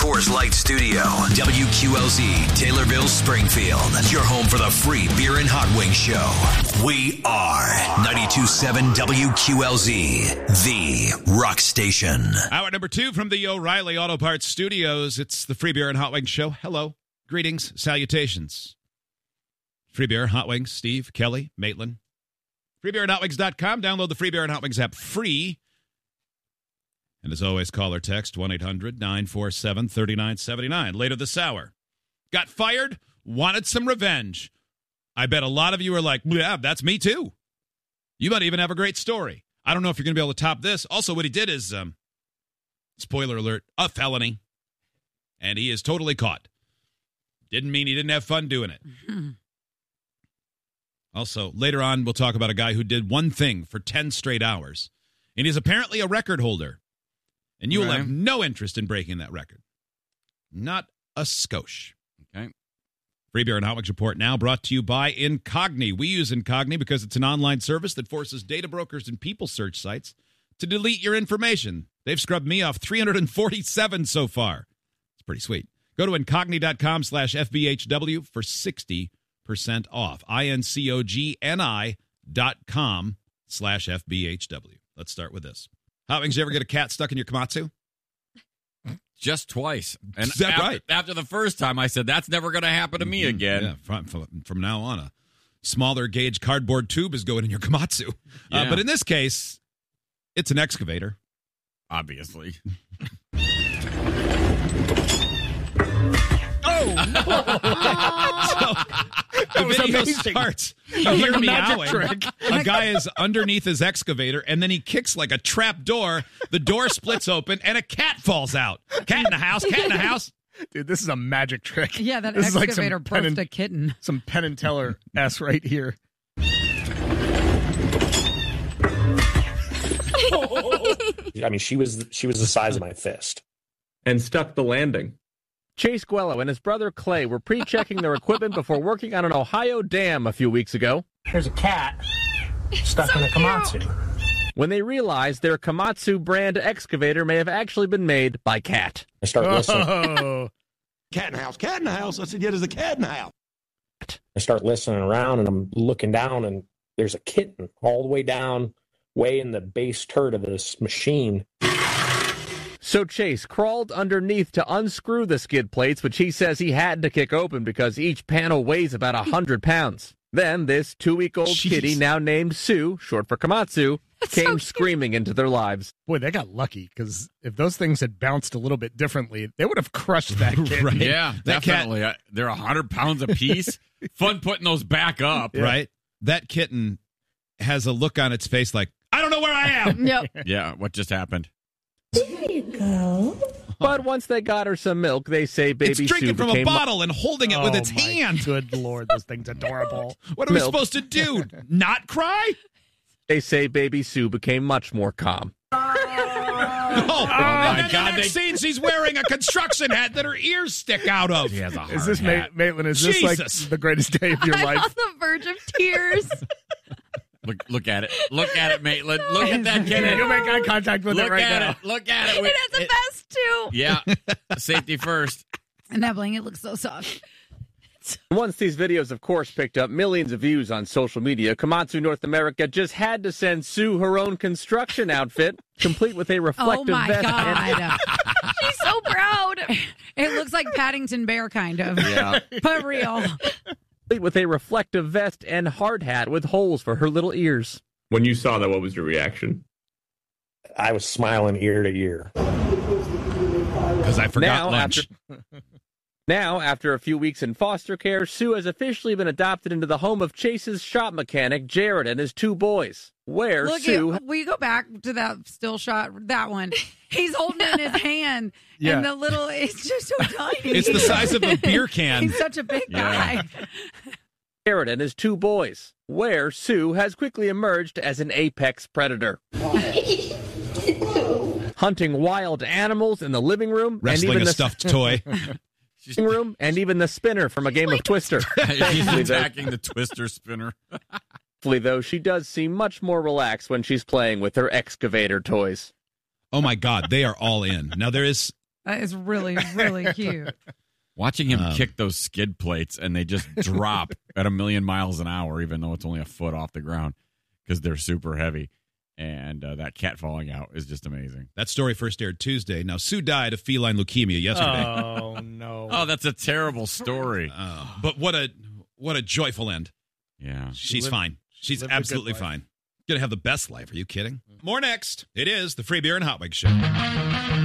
Coors Light Studio. WQLZ, Taylorville, Springfield. Your home for the free beer and hot wing show. We are 92.7 WQLZ, the rock station. Hour number 2 from the O'Reilly Auto Parts Studios. It's the free beer and hot wing show. Hello. Greetings. Salutations. Free beer, hot wings, Steve, Kelly, Maitland. Freebeerandhotwings.com. Download the Free Beer and Hot Wings app free. And as always, call or text 1-800-947-3979. Later this hour. Got fired, wanted some revenge. I bet a lot of you are like, yeah, that's me too. You might even have a great story. I don't know if you're going to be able to top this. Also, what he did is, spoiler alert, a felony. And he is totally caught. Didn't mean he didn't have fun doing it. Also, later on, we'll talk about a guy who did one thing for 10 straight hours. And he's apparently a record holder. And you will have no interest in breaking that record. Not a skosh. Okay. Free Beer and Hot Wings Report now brought to you by Incogni. We use Incogni because it's an online service that forces data brokers and people search sites to delete your information. They've scrubbed me off 347 so far. It's pretty sweet. Go to incogni.com/FBHW for 60% off. incogni.com/FBHW. Let's start with this. Hot Wings, you ever get a cat stuck in your Komatsu? Just twice. And Is that right? After the first time, I said, that's never going to happen to me again. Yeah, from now on, a smaller gauge cardboard tube is going in your Komatsu. Yeah. But in this case, it's an excavator. Obviously. The video starts. You hear meowing. A guy is underneath his excavator, and then he kicks like a trap door. The door splits open, and a cat falls out. Cat in the house. Cat in the house. Dude, this is a magic trick. Yeah, that this excavator birthed a kitten. Some Penn and Teller-esque right here. I mean, she was the size of my fist. And stuck the landing. Chase Guello and his brother Clay were pre-checking their equipment before working on an Ohio dam a few weeks ago. Here's a cat stuck in a Komatsu. When they realized their Komatsu brand excavator may have actually been made by cat. I start listening. Cat in the house, cat in the house. I said, yeah, there's a cat in the house. I start listening around, and I'm looking down, and there's a kitten all the way down, way in the base turret of this machine. So Chase crawled underneath to unscrew the skid plates, which he says he had to kick open because each panel weighs about 100 pounds. Then this 2-week-old kitty, now named Sue, short for Komatsu, came screaming into their lives. Boy, they got lucky, because if those things had bounced a little bit differently, they would have crushed that kid. Right. Yeah, That definitely. They're 100 pounds apiece. Fun putting those back up. Yeah. Right? That kitten has a look on its face like, I don't know where I am. Yep. Yeah, what just happened? There you go. But once they got her some milk, they say baby Sue It's drinking from a became bottle and holding it with its my hand. Good Lord, this thing's adorable. What are we Milk. supposed to do? Not cry? They say baby Sue became much more calm. Oh, my and then God, the next scene, she's wearing a construction hat that her ears stick out of. He has a hard Is this, hat. Maitland, is this Jesus. like the greatest day of your I'm life? on the verge of tears. Look at it. Look at it, Maitland. Look at that kitten. You'll make eye contact with Look it right at now. it. Look at it. It has a vest, too. Yeah. Safety first. And that blanket looks so soft. Once these videos, of course, picked up millions of views on social media, Komatsu North America just had to send Sue her own construction outfit, complete with a Oh, reflective my vest. God. She's so proud. It looks like Paddington Bear, kind of. Yeah. But real. Complete with a reflective vest and hard hat with holes for her little ears. When you saw that, what was your reaction? I was smiling ear to ear. Because I forgot lunch. Now, after a few weeks in foster care, Sue has officially been adopted into the home of Chase's shop mechanic, Jared, and his 2 boys. Where Look Sue... will you go back to that still shot? That one. He's holding it in his hand. Yeah. And the little, it's just so tiny. It's the size of a beer can. He's such a big guy. Jared and his 2 boys, where Sue has quickly emerged as an apex predator. Hunting wild animals in the living room. Wrestling and even a stuffed toy. room, and even the spinner from a game of Twister. He's Thankfully, attacking the Twister spinner. though, she does seem much more relaxed when she's playing with her excavator toys. Oh, my God. They are all in. Now, there is That is really, really cute. Watching him kick those skid plates and they just drop at 1,000,000 miles an hour, even though it's only a foot off the ground because they're super heavy. And that cat falling out is just amazing. That story first aired Tuesday. Now, Sue died of feline leukemia yesterday. Oh, no. Oh, that's a terrible story. But what a joyful end. Yeah. She's fine. She's absolutely fine. Gonna have the best life. Are you kidding? More next. It is the Free Beer and Hot Wings Show.